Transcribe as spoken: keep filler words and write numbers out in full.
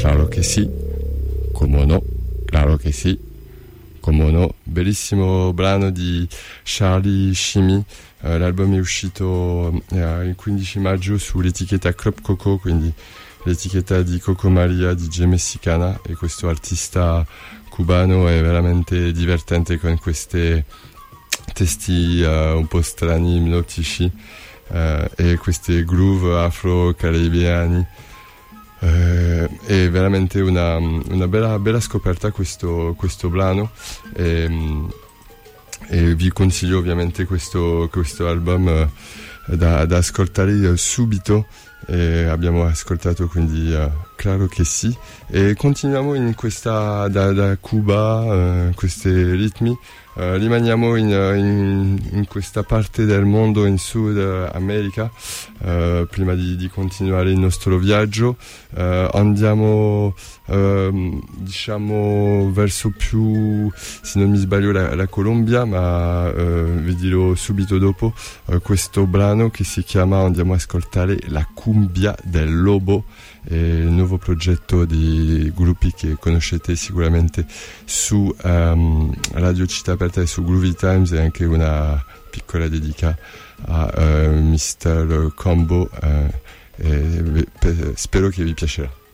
Claro che sì, come no, claro che sì, come no. Bellissimo brano di Charlie Shimmy, uh, l'album è uscito uh, il quindici maggio sull'etichetta Club Coco, quindi l'etichetta di Coco Maria D J messicana, e questo artista cubano è veramente divertente con questi testi uh, un po' strani, ipnotici, uh, e questi groove afro-caraibiani. Uh, è veramente una, una bella, bella scoperta questo, questo brano, e, e vi consiglio ovviamente questo, questo album uh, da, da ascoltare subito. E abbiamo ascoltato quindi uh, Claro che sì, e continuiamo in questa da, da Cuba, uh, questi ritmi, uh, rimaniamo in, in, in questa parte del mondo, in Sud America, uh, prima di, di continuare il nostro viaggio. Uh, andiamo uh, diciamo verso più, se non mi sbaglio, la, la Colombia, ma uh, vi dirò subito dopo uh, questo brano che si chiama, andiamo a ascoltare La Cumbia del Lobo, è il nuovo progetto di gruppi che conoscete sicuramente su um, Radio Città Aperta e su Groovy Times, e anche una piccola dedica a uh, mister Combo, uh, e pe- spero che vi piacerà.